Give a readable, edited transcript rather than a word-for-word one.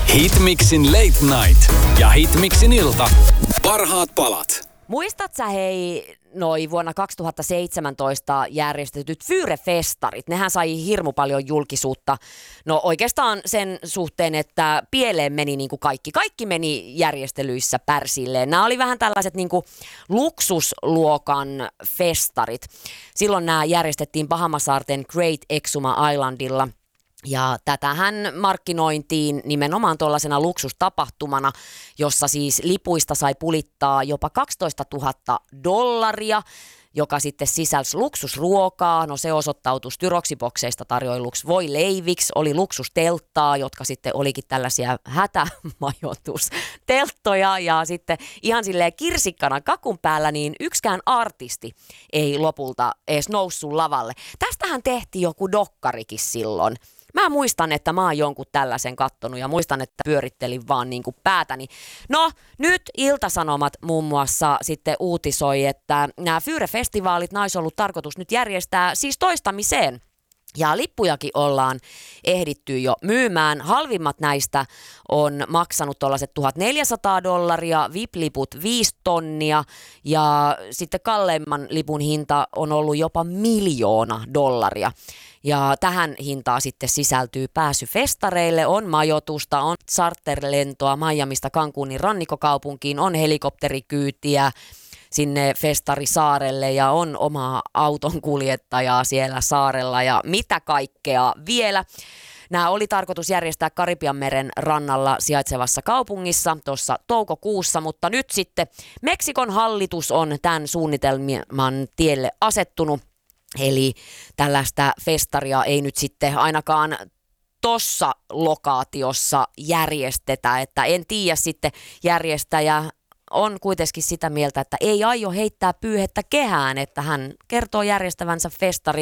Hitmixin Late Night ja Hitmixin ilta. Parhaat palat. Muistat sä vuonna 2017 järjestetyt Fyre-festarit? Nehän sai hirmu paljon julkisuutta. No oikeastaan sen suhteen, että pieleen meni niin kuin kaikki. Kaikki meni järjestelyissä pärsilleen. Nämä oli vähän tällaiset niin kuin luksusluokan festarit. Silloin nämä järjestettiin Bahamasaarten Great Exuma Islandilla. Ja tätähän markkinointiin nimenomaan tuollaisena luksustapahtumana, jossa siis lipuista sai pulittaa jopa $12,000, joka sitten sisälsi luksusruokaa. No se osoittautui Styroksibokseista tarjoiluksi voileiviksi, oli luksustelttaa, jotka sitten olikin tällaisia hätämajoitustelttoja ja sitten ihan silleen kirsikkana kakun päällä, niin yksikään artisti ei lopulta edes noussut lavalle. Tästähän tehtiin joku dokkarikin silloin. Mä muistan, että mä oon jonkun tällaisen kattonut ja muistan, että pyörittelin vaan niin kuin päätäni. No nyt Ilta-Sanomat muun muassa sitten uutisoi, että nämä Fyre-festivaalit olisi ollut tarkoitus nyt järjestää siis toistamiseen. Ja lippujakin ollaan ehditty jo myymään. Halvimmat näistä on maksanut tuollaiset $1,400, VIP-liput 5 tonnia ja sitten kalleimman lipun hinta on ollut jopa $1,000,000. Ja tähän hintaan sitten sisältyy pääsy festareille, on majoitusta, on charterlentoa Miamista Cancunin rannikkokaupunkiin, on helikopterikyytiä sinne festarisaarelle ja on omaa auton kuljettajaa siellä saarella ja mitä kaikkea vielä. Nämä oli tarkoitus järjestää Karibianmeren rannalla sijaitsevassa kaupungissa tuossa toukokuussa, mutta nyt sitten Meksikon hallitus on tämän suunnitelman tielle asettunut. Eli tällaista festaria ei nyt sitten ainakaan tuossa lokaatiossa järjestetä, että en tiedä sitten järjestäjä on kuitenkin sitä mieltä, että ei aio heittää pyyhettä kehään, että hän kertoo järjestävänsä festarin